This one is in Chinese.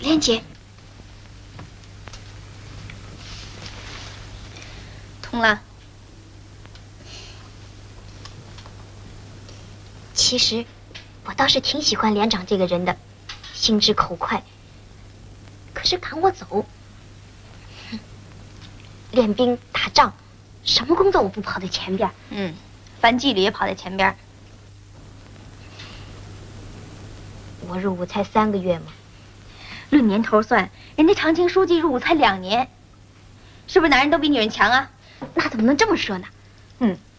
莲姐， 通了。 其实，我倒是挺喜欢连长这个人的，心直口快。可是赶我走，练兵打仗，什么工作我不跑在前边？ 翻纪律也跑在前边。 我入伍才3个月嘛， 论年头算，人家常青书记入伍才2年，是不是男人都比女人强啊？ 那怎么能这么说呢？